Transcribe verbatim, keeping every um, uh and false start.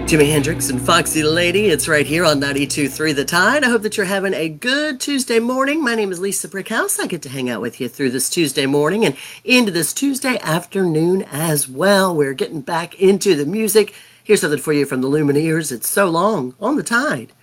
Jimi Hendrix and Foxy Lady. It's right here on ninety-two point three The Tide. I hope that you're having a good Tuesday morning. My name is Lisa Brickhouse. I get to hang out with you through this Tuesday morning and into this Tuesday afternoon as well. We're getting back into the music. Here's something for you from the Lumineers. It's So Long on The Tide.